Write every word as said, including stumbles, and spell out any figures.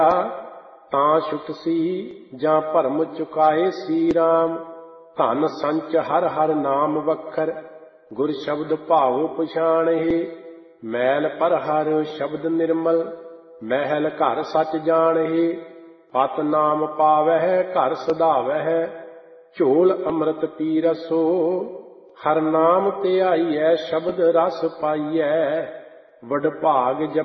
ਤਾਂ ਛੁਟਸੀ ਜਾਂ ਭਰਮ ਚੁਕਾਏ ਸੀ ਰਾਮ। ਧਨ ਸੰਚ ਹਰ ਹਰ ਨਾਮ ਵਖਰ, ਗੁਰ ਸ਼ਬਦ ਭਾਉ ਪਛਾਣਹਿ। ਮੈਲ ਪਰ ਹਰ ਸ਼ਬਦ ਨਿਰਮਲ, ਮਹਿਲ ਘਰ ਸਚ ਜਾਣਹਿ। ਪਤ ਨਾਮ ਪਾਵਹਿ ਘਰ ਸਧਾਵਹਿ, ਝੋਲ ਅੰਮ੍ਰਿਤ ਪੀ ਰਸੋ। ਹਰ ਨਾਮ ਧਿਆਈਐ ਸ਼ਬਦ ਰਸ ਪਾਈਐ, ਵਡਭਾਗ